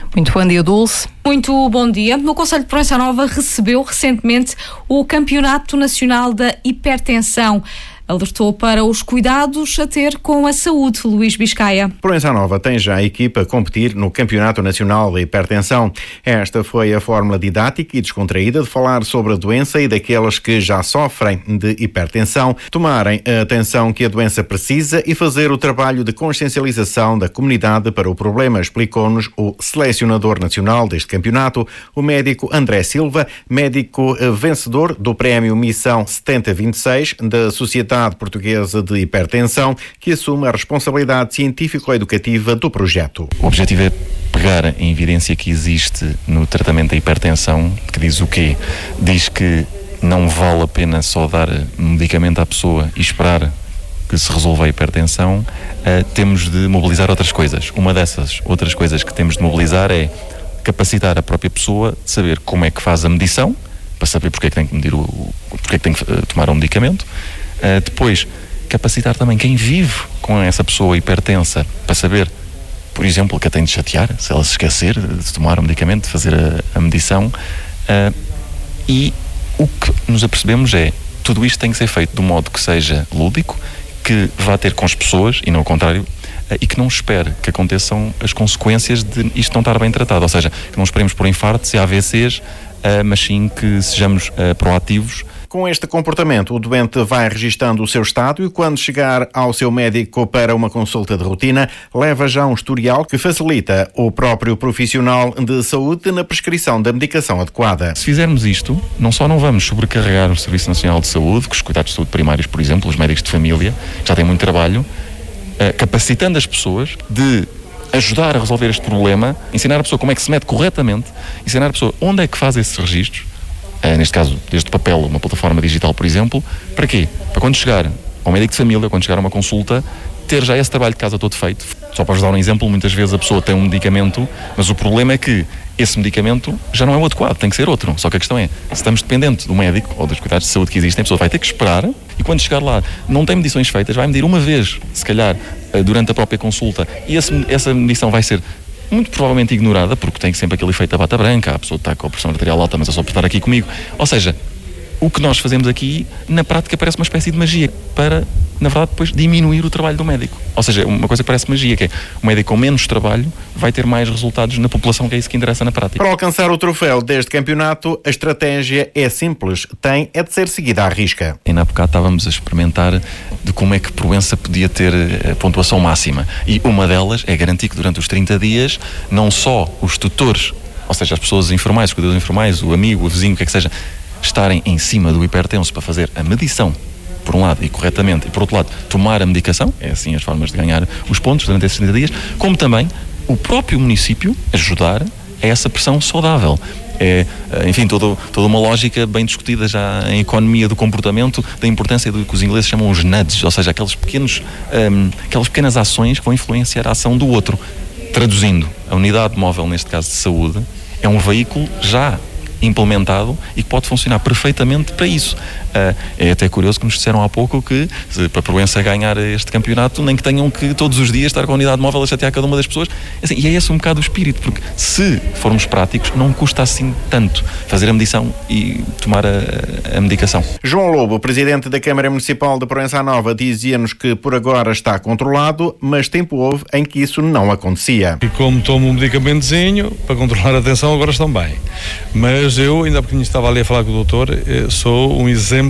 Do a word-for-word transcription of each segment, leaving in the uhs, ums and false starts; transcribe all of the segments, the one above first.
Muito bom dia, Dulce. Muito bom dia. O Conselho de Proença Nova recebeu recentemente o Campeonato Nacional da Hipertensão. Alertou para os cuidados a ter com a saúde. Luís Biscaia. Proença Nova tem já a equipa a competir no Campeonato Nacional de Hipertensão. Esta foi a fórmula didática e descontraída de falar sobre a doença e daqueles que já sofrem de hipertensão, tomarem a atenção que a doença precisa e fazer o trabalho de consciencialização da comunidade para o problema, explicou-nos o selecionador nacional deste campeonato, o médico André Silva, médico vencedor do prémio Missão setenta vinte e seis da Sociedade Portuguesa de Hipertensão, que assume a responsabilidade científico-educativa do projeto. O objetivo é pegar a evidência que existe no tratamento da hipertensão, que diz o quê? Diz que não vale a pena só dar medicamento à pessoa e esperar que se resolva a hipertensão. Uh, temos de mobilizar outras coisas. Uma dessas outras coisas que temos de mobilizar é capacitar a própria pessoa de saber como é que faz a medição, para saber porque é que tem que medir o, porque é que tem que uh, tomar um medicamento. Uh, depois, capacitar também quem vive com essa pessoa hipertensa para saber, por exemplo, que a tem de chatear, se ela se esquecer de tomar o medicamento, de fazer a, a medição. Uh, e o que nos apercebemos é tudo isto tem que ser feito de um modo que seja lúdico, que vá ter com as pessoas e não o contrário, uh, e que não espere que aconteçam as consequências de isto não estar bem tratado. Ou seja, que não esperemos por infartos e A V Cs, uh, mas sim que sejamos uh, proativos. Com este comportamento, o doente vai registando o seu estado e, quando chegar ao seu médico para uma consulta de rotina, leva já um historial que facilita o próprio profissional de saúde na prescrição da medicação adequada. Se fizermos isto, não só não vamos sobrecarregar o Serviço Nacional de Saúde, com os cuidados de saúde primários, por exemplo, os médicos de família, já têm muito trabalho, capacitando as pessoas de ajudar a resolver este problema, ensinar a pessoa como é que se mede corretamente, ensinar a pessoa onde é que faz esses registros. Uh, neste caso, desde papel, uma plataforma digital, por exemplo, para quê? Para quando chegar ao médico de família, quando chegar a uma consulta, ter já esse trabalho de casa todo feito. Só para vos dar um exemplo, muitas vezes a pessoa tem um medicamento, mas o problema é que esse medicamento já não é o adequado, tem que ser outro. Só que a questão é, se estamos dependentes do médico ou dos cuidados de saúde que existem, a pessoa vai ter que esperar e quando chegar lá, não tem medições feitas, vai medir uma vez, se calhar, uh, durante a própria consulta, e esse, essa medição vai ser muito provavelmente ignorada, porque tem sempre aquele efeito da bata branca, a pessoa está com a pressão arterial alta, mas é só por estar aqui comigo. Ou seja, o que nós fazemos aqui, na prática, parece uma espécie de magia, para, na verdade, depois diminuir o trabalho do médico. Ou seja, uma coisa que parece magia, que é o médico com menos trabalho vai ter mais resultados na população, que é isso que interessa na prática. Para alcançar o troféu deste campeonato, a estratégia é simples, tem é de ser seguida à risca. Ainda há bocado estávamos a experimentar de como é que Proença podia ter a pontuação máxima. E uma delas é garantir que durante os trinta dias, não só os tutores, ou seja, as pessoas informais, os cuidadores informais, o amigo, o vizinho, o que é que seja, estarem em cima do hipertenso para fazer a medição, por um lado, e corretamente, e por outro lado, tomar a medicação, é assim as formas de ganhar os pontos durante esses trinta dias, como também o próprio município ajudar a essa pressão saudável. É, enfim, todo, toda uma lógica bem discutida já em economia do comportamento, da importância do que os ingleses chamam os nudges, ou seja, aqueles pequenos, um, aquelas pequenas ações que vão influenciar a ação do outro. Traduzindo, a unidade móvel, neste caso de saúde, é um veículo já implementado e que pode funcionar perfeitamente para isso. Uh, é até curioso que nos disseram há pouco que se, para a Proença ganhar este campeonato, nem que tenham que todos os dias estar com a unidade móvel a chatear cada uma das pessoas. Assim, e é esse um bocado o espírito, porque se formos práticos, não custa assim tanto fazer a medição e tomar a, a medicação. João Lobo, presidente da Câmara Municipal de Proença Nova, dizia-nos que por agora está controlado, mas tempo houve em que isso não acontecia. E como tomo um medicamentozinho para controlar a tensão, agora estão bem. Mas eu, ainda há pouquinho estava ali a falar com o doutor, sou um exemplo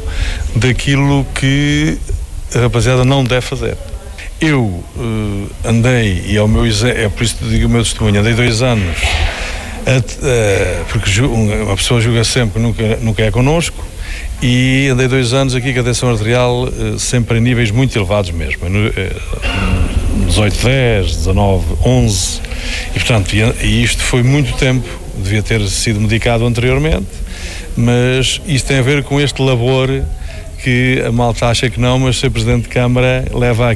daquilo que a rapaziada não deve fazer. Eu uh, andei, e é, o meu, é por isso que digo o meu testemunho, andei dois anos, a, uh, porque uma pessoa julga sempre que nunca, nunca é connosco, e andei dois anos aqui com a tensão arterial uh, sempre em níveis muito elevados mesmo, no, uh, dezoito, dez, dezanove, onze, e portanto, e, e isto foi muito tempo, devia ter sido medicado anteriormente, mas isso tem a ver com este labor que a malta acha que não, mas ser Presidente de Câmara leva a